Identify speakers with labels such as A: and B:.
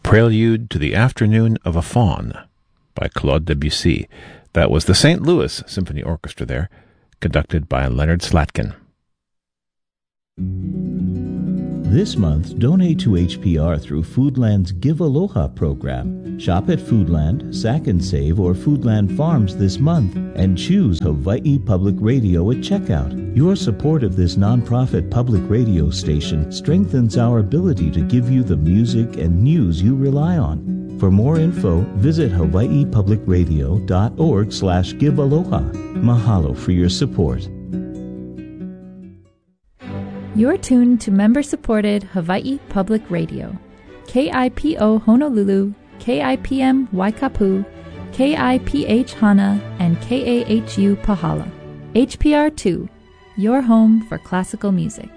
A: Prelude to the Afternoon of a Faun by Claude Debussy. That was the St. Louis Symphony Orchestra there, conducted by Leonard Slatkin.
B: This month, donate to HPR through Foodland's Give Aloha program. Shop at Foodland, Sack and Save, or Foodland Farms this month and choose Hawaii Public Radio at checkout. Your support of this nonprofit public radio station strengthens our ability to give you the music and news you rely on. For more info, visit hawaiipublicradio.org/givealoha. Mahalo for your support.
C: You're tuned to member-supported Hawaii Public Radio. KIPO Honolulu, KIPM Waikapu, KIPH Hana, and KAHU Pahala. HPR2, your home for classical music.